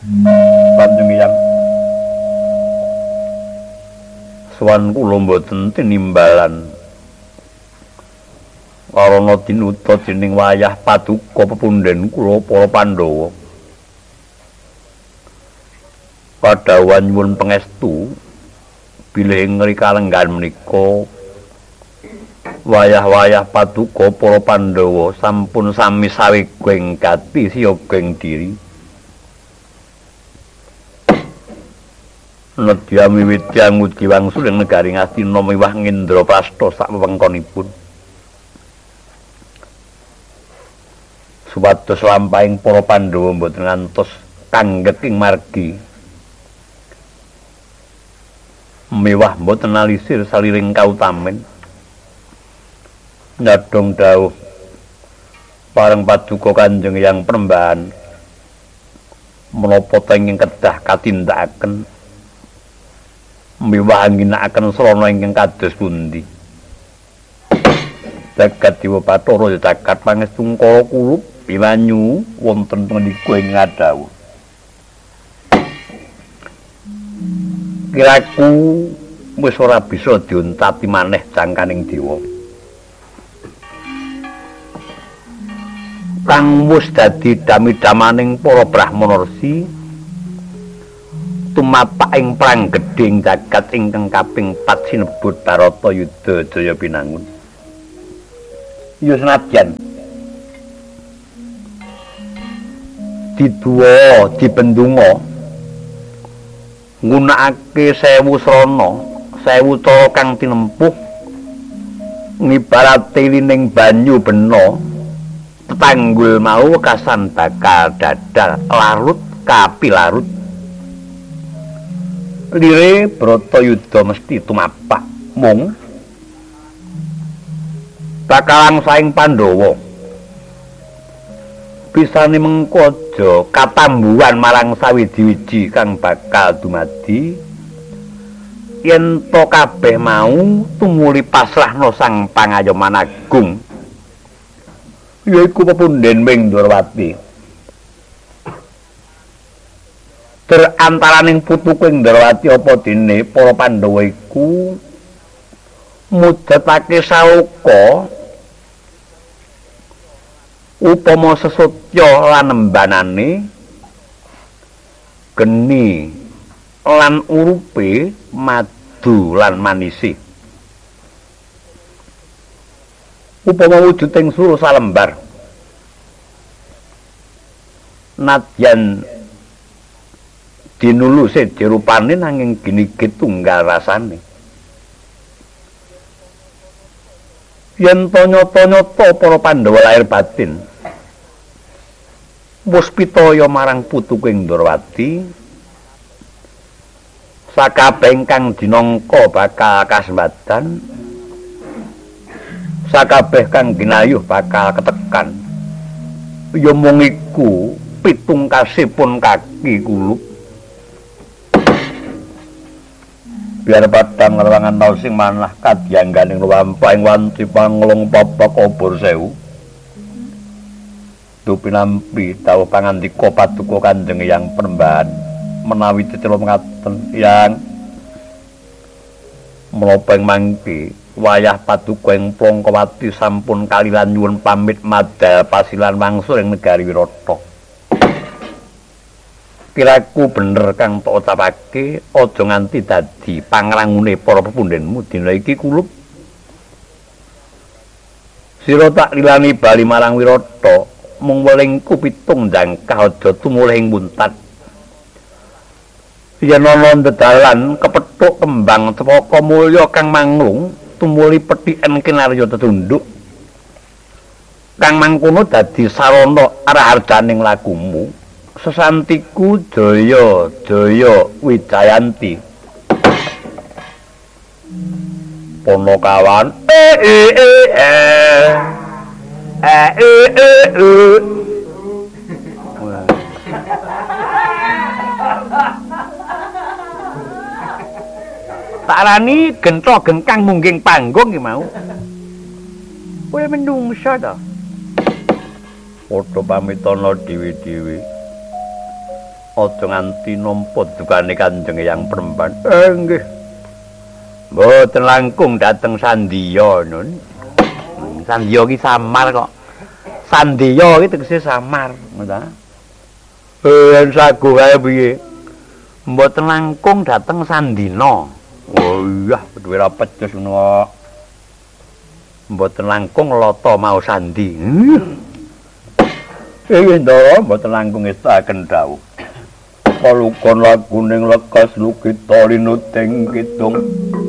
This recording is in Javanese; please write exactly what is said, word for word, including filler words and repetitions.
Panjenengan sowan kula mboten tinimbalan karana tinuta dening wayah paduka pepundhen kula para Pandhawa. Padhawan nyuwun pangestu bilih ngri kalenggan menika wayah-wayah paduka para Pandhawa sampun sami sawegeng gati siyogeng diri. Nedya miwiti angudi wangsul ing negari Ngastina miwah Ngendraprasta sak wewengkonipun. Supados lampahing para Pandhawa boten ngantos kangget ing margi. Miwah boten alisir saliring kautamen. Nyadong dawuh pareng paduka Kanjeng Hyang Perembahan menapa tenging kedah katindakaken miwah angginakaken srana ingkang kados pundi. Jagat Dewa Bathara jagat pangestu kala kulup pimanyu wonten punika ing ngadhawuh. Kiraku wis ora bisa diontati maneh jangkaning dewa. Kang wis dadi dami-damaning para Brahmana Resi tumapak ing perang gedhing jagat ingkang kaping pat sinebut Baratayuda Jaya Pinangun. Ya senadyan diduwa dibendunga nggunakake sewu srana, sewu cara kang tinempuh ngibarate lining banyu bena tetanggul mau wekasan bakal dadal larut kapilarut. Lire Bratayuda mesti tumapak mung bakalang saing Pandhawa bisane mengko aja katambuhan marang sawiji-wiji kang bakal dumadi yen to kabeh mau tumuli pasrahna sang pangayoman agung yaiku pepundhen Ngendrawati. Terantaraning putu Ngendrawati apa dene para Pandhawa iku mujudake sauka upama sesotya lan embanane geni lan urupe madu lan manisi upama wujuding suruh salembar nadyan dinuluse dirupane nanging ginigit tunggal rasane. Yen nyata-nyata para Pandhawa lahir batin wis pitaya marang putu Ngendrawati sakabeh kang dinangka bakal kasembadan sakabeh kang ginayuh bakal ketekan ya mung iku pitungkasipun kaki kulup. Biar padang ngerangan tau sing manah kadyangganing lampahing wanci panglong papak obor sewu. Dupi nampi tau pangandika paduka Kanjeng Hyang Perembahan menawi cetela ngaten yang menapa ing mangke wayah paduka ing Plongkowati sampun kalilan nyuwun pamit madhal pasilan wangsul ing negari Wirata. Kiraku bener kang tok ucapake aja nganti dadi pangrangune para pepundhenmu dina iki kulup. Sira tak lilani bali marang Wirata mung welingku pitung jangkah aja tumulih ing muntat. Yen ana dedalan kepethuk kembang cepaka mulya kang manglung tumuli pethiken kinarya tetunduk. Kang mangkono dadi sarana araharjaning lakumu. Sesantiku Jaya Jaya Wijayanti Ponokawan eh eh eh eh eh eh eh Tarani gentro gengkang mungging panggung iki mau kowe menungsa ta padha pamitana dhewe-dhewe aja nganti nampa dukane Kanjeng Eyang Perempuan. Eh nggih. Mboten langkung dateng Sandiya nun. Sandiya ki samar kok. Sandiya ki tegese samar, ngono. Eh sagu kae piye? Mboten langkung dateng Sandina. Oh iya, duwe ra pecus ngono kok. Mboten langkung lata mau sandi. Eh ndara mboten langkung ngestaken dawuh. Kalukon laguning lekas lukita linuting kidung